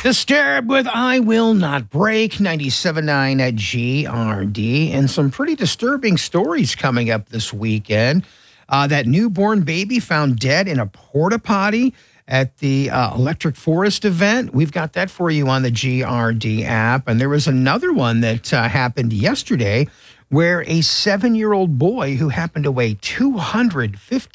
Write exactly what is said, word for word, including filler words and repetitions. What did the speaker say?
Disturbed with I Will Not Break, ninety-seven point nine at G R D, and some pretty disturbing stories coming up this weekend. Uh, that newborn baby found dead in a porta potty at the uh, Electric Forest event. We've got that for you on the G R D app. And there was another one that uh, happened yesterday where a seven-year-old boy who happened to weigh two hundred fifty